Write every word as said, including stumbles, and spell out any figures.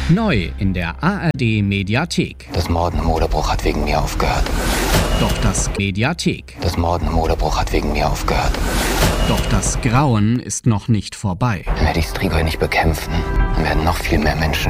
Neu in der A R D-Mediathek. Das Morden im Oderbruch hat wegen mir aufgehört. Doch das Mediathek. Das Morden im Oderbruch hat wegen mir aufgehört. Doch das Grauen ist noch nicht vorbei. Wenn wir die Strigoi nicht bekämpfen, dann werden noch viel mehr Menschen